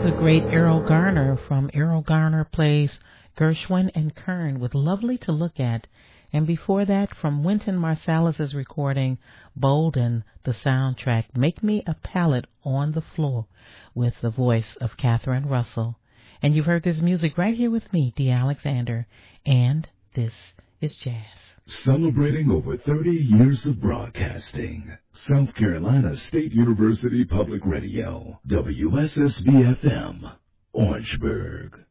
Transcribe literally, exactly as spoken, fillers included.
The great Errol Garner from Errol Garner Plays Gershwin and Kern with Lovely to Look At. And before that, from Wynton Marsalis' recording, Bolden, the soundtrack, Make Me a Pallet on the Floor, with the voice of Catherine Russell. And you've heard this music right here with me, Dee Alexander, and this is Jazz. Celebrating over thirty years of broadcasting. South Carolina State University Public Radio, W S S B F M, Orangeburg.